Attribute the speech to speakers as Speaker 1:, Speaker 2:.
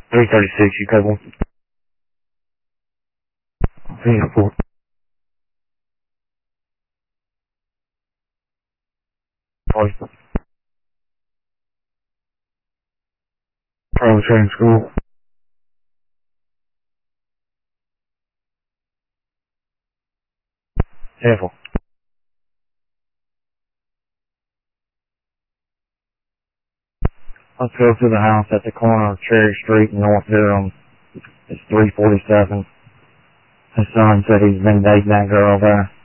Speaker 1: 336, you code 1. Vehicle. Private training school. Careful. Let's go to the house at the corner of Cherry Street in North Durham. It's 347. His son said he's been dating that girl there.